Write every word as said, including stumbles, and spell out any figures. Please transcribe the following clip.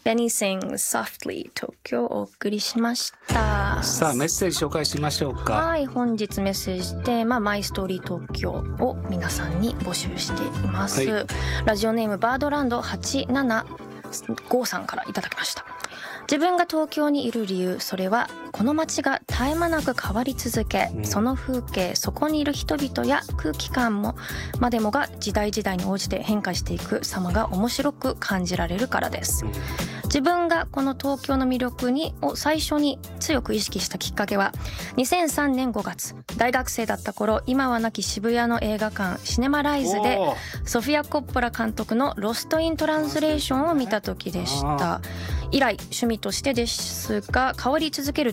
Benny Sings Softly 東京をお送りしました。 さあメッセージ紹介しましょうか。 はい、本日メッセージテーママイストーリー東京を皆さんに募集しています、はい、ラジオネームバードランドはちななごさんからいただきました。自分が東京にいる理由、それはこの街が絶え間なく変わり続け、うん、その風景、そこにいる人々や空気感もまでもが時代時代に応じて変化していく様が面白く感じられるからです、うん、自分がこの東京の魅力にを最初に強く意識したきっかけはにせんさんねんごがつ、大学生だった頃、今はなき渋谷の映画館シネマライズでソフィア・コッポラ監督のロスト・イン・トランスレーションを見た時でした。以来趣味としてですが変わり続ける